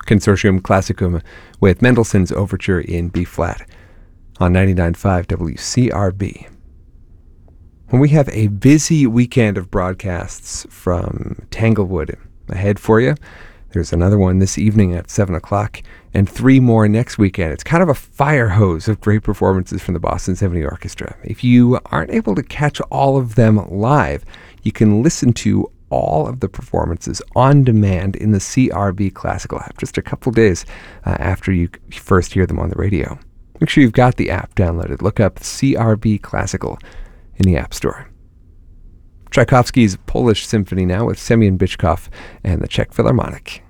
Consortium Classicum with Mendelssohn's Overture in B-flat on 99.5 WCRB. When we have a busy weekend of broadcasts from Tanglewood ahead for you, there's another one this evening at 7 o'clock and 3 more next weekend. It's kind of a fire hose of great performances from the Boston Symphony Orchestra. If you aren't able to catch all of them live, you can listen to all of the performances on demand in the CRB Classical app just a couple days after you first hear them on the radio. Make sure you've got the app downloaded. Look up CRB Classical in the App Store. Tchaikovsky's Polish Symphony now with Semyon Bychkov and the Czech Philharmonic.